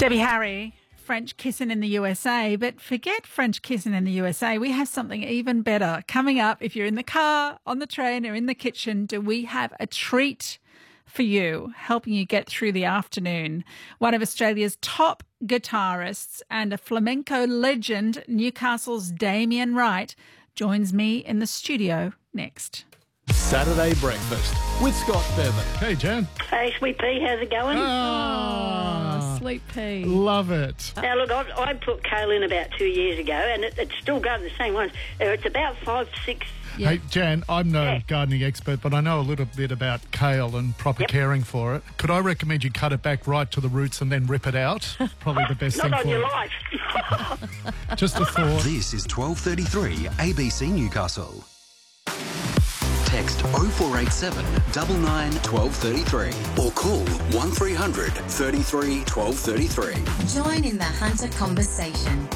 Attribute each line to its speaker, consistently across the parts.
Speaker 1: Debbie Harry, French Kissin' in the USA, but forget French Kissin' in the USA. We have something even better coming up. If you're in the car, on the train or in the kitchen, we have a treat for you, helping you get through the afternoon. One of Australia's top guitarists and a flamenco legend, Newcastle's Damien Wright, joins me in the studio next.
Speaker 2: Saturday Breakfast with Scott Bevan. Hey, Jan.
Speaker 3: Hey, Sweet Pea, how's it going?
Speaker 1: Oh, Sweet Pea.
Speaker 2: Love it.
Speaker 3: Now, look, I put kale in about 2 years ago, and it's still going the same ones. It's about 5, 6...
Speaker 1: Yeah.
Speaker 2: Hey, Jan, I'm no gardening expert, but I know a little bit about kale and proper caring for it. Could I recommend you cut it back right to the roots and then rip it out? Probably the best thing
Speaker 3: Not
Speaker 2: for
Speaker 3: on your
Speaker 2: it.
Speaker 3: life.
Speaker 2: Just a thought.
Speaker 4: This is 12:33 ABC Newcastle. Text 0487 99 1233 or call 1300 33 1233.
Speaker 5: Join in the Hunter conversation.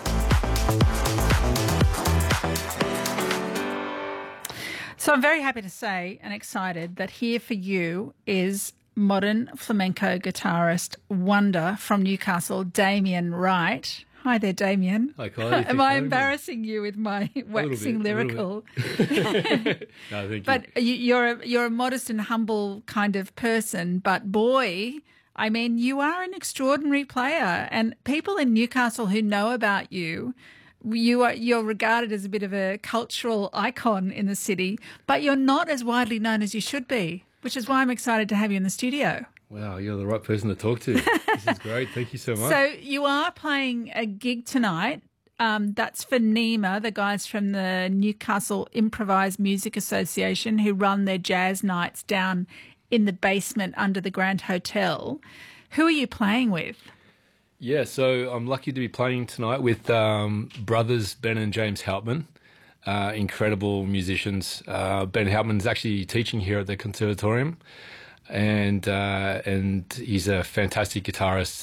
Speaker 1: So I'm very happy to say and excited that here for you is modern flamenco guitarist wonder from Newcastle, Damien Wright. Hi there, Damien.
Speaker 6: Hi, Kylie.
Speaker 1: Am I embarrassing you with my waxing lyrical?
Speaker 6: No, thank you.
Speaker 1: But you're a modest and humble kind of person. But boy, I mean, you are an extraordinary player, and people in Newcastle who know about you. You're regarded as a bit of a cultural icon in the city, but you're not as widely known as you should be, which is why I'm excited to have you in the studio.
Speaker 6: Wow, you're the right person to talk to. This is great. Thank you so much.
Speaker 1: So you are playing a gig tonight. That's for NEMA, the guys from the Newcastle Improvised Music Association who run their jazz nights down in the basement under the Grand Hotel. Who are you playing with?
Speaker 6: Yeah, so I'm lucky to be playing tonight with brothers Ben and James Hauptman, incredible musicians. Ben Hauptman is actually teaching here at the Conservatorium, and he's a fantastic guitarist,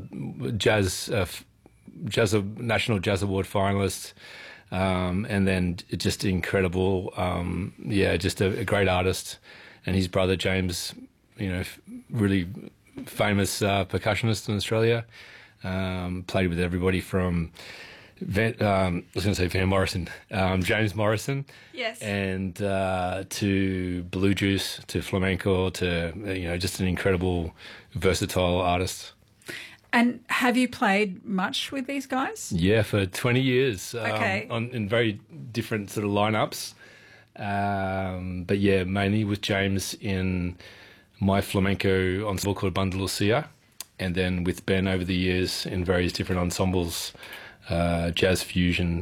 Speaker 6: National Jazz Award finalist, and then just incredible, just a great artist. And his brother James, really famous percussionist in Australia. Played with everybody from Van Morrison, James Morrison,
Speaker 1: Yes,
Speaker 6: and to Blue Juice, to flamenco, to just an incredible, versatile artist.
Speaker 1: And have you played much with these guys?
Speaker 6: Yeah, for 20 years.
Speaker 1: Okay.
Speaker 6: In very different sort of lineups. But yeah, mainly with James in my flamenco ensemble called Banda Lucia, and then with Ben over the years in various different ensembles, jazz fusion,